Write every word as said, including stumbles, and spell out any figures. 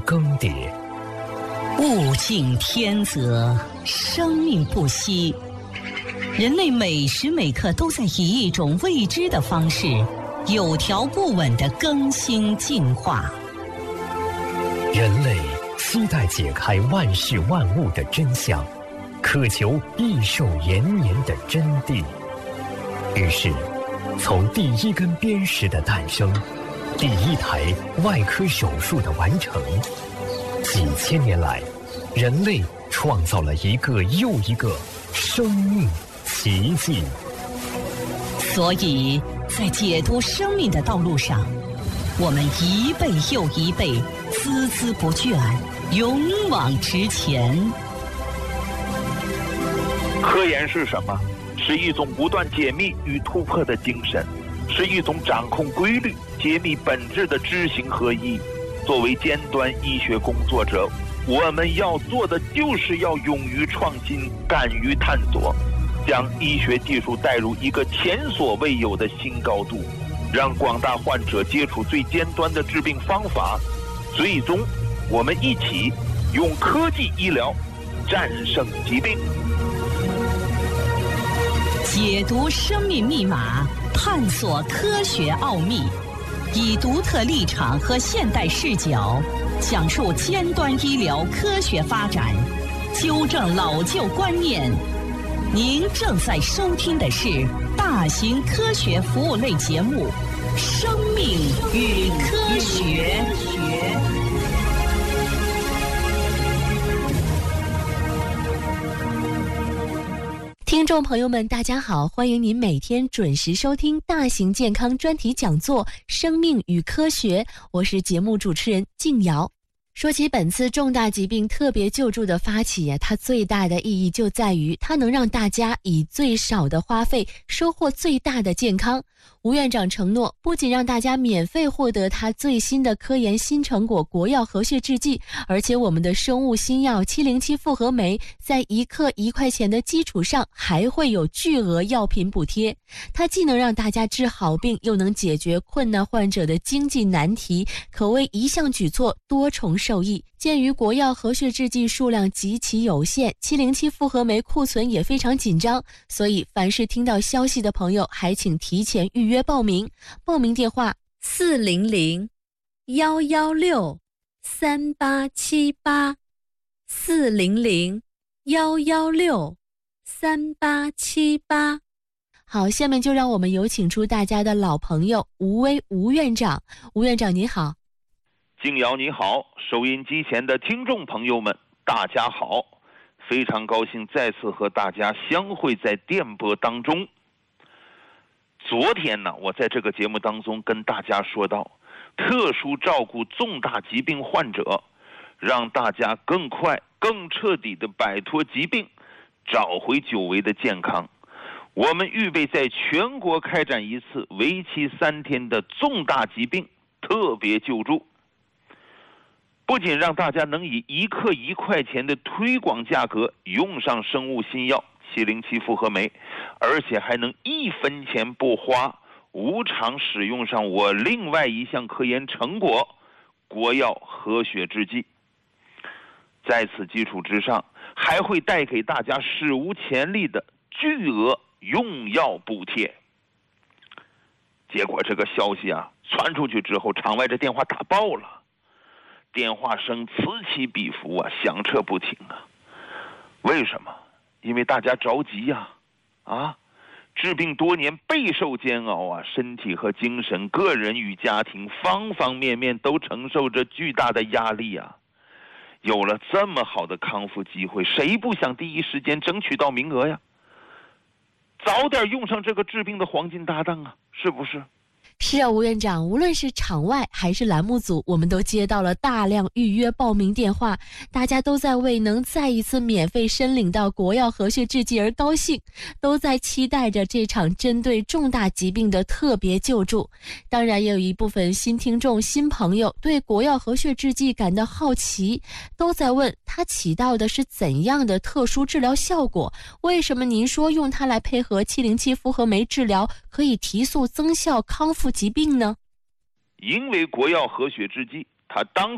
更迭。 物竞天择，生命不息。人类每时每刻都在以一种未知的方式，有条不紊地更新进化。 人类期待解开万事万物的真相，渴求益寿延年的真谛。于是，从第一根砭石的诞生，第一台外科手术的完成，几千年来，人类创造了一个又一个生命奇迹。 所以在解读生命的道路上，我们一辈又一辈，孜孜不倦，勇往直前。 科研是什么？是一种不断解密与突破的精神，是一种掌控规律、揭秘本质的知行合一。作为尖端医学工作者，我们要做的就是要勇于创新，敢于探索，将医学技术带入一个前所未有的新高度，让广大患者接触最尖端的治病方法。最终，我们一起用科技医疗战胜疾病。 解读生命密码，探索科学奥秘，以独特立场和现代视角，讲述尖端医疗科学发展，纠正老旧观念。您正在收听的是大型科学服务类节目《生命与科学》。 听众朋友们大家好，欢迎您每天准时收听大型健康专题讲座《生命与科学》，我是节目主持人静瑶。说起本次重大疾病特别救助的发起呀，它最大的意义就在于它能让大家以最少的花费收获最大的健康。吴院长承诺，不仅让大家免费获得他最新的科研新成果国药和血制剂，而且我们的生物新药七零七复合酶在一克一块钱的基础上还会有巨额药品补贴。它既能让大家治好病，又能解决困难患者的经济难题，可谓一项举措多重受益。鉴于国药和血制剂数量极其有限，七零七复合酶库存也非常紧张，所以凡是听到消息的朋友，还请提前预约报名。报名电话四零零幺幺六三八七八，四零零幺幺六三八七八。好，下面就让我们有请出大家的老朋友吴威吴院长。吴院长您好。 静瑶你好，收音机前的听众朋友们大家好，非常高兴再次和大家相会在电波当中。昨天呢，我在这个节目当中跟大家说到，特殊照顾重大疾病患者，让大家更快更彻底地摆脱疾病，找回久违的健康。我们预备在全国开展一次为期三天的重大疾病特别救助，不仅让大家能以一克一块钱的推广价格用上生物新药七零七复合酶，而且还能一分钱不花，无偿使用上我另外一项科研成果国药和血制剂。在此基础之上，还会带给大家史无前例的巨额用药补贴。结果这个消息啊传出去之后，场外这电话打爆了，电话声此起彼伏啊，响彻不停啊。为什么？因为大家着急呀、啊，啊，治病多年备受煎熬啊，身体和精神、个人与家庭方方面面都承受着巨大的压力啊。有了这么好的康复机会，谁不想第一时间争取到名额呀？早点用上这个治病的黄金搭档啊，是不是？ 是啊，吴院长，无论是场外还是栏目组，我们都接到了大量预约报名电话，大家都在为能再一次免费申领到国药和血制剂而高兴，都在期待着这场针对重大疾病的特别救助。当然也有一部分新听众新朋友对国药和血制剂感到好奇，都在问它起到的是怎样的特殊治疗效果，为什么您说用它来配合七零七复合酶治疗可以提速增效康复疾病呢？ 因为国药和血制剂它当